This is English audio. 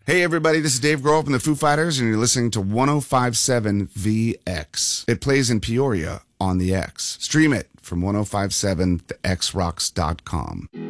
Hey everybody, this is Dave Grohl from the Foo Fighters, and you're listening to 105.7 VX. It plays in Peoria on the X. Stream it from 105.7thexrocks.com.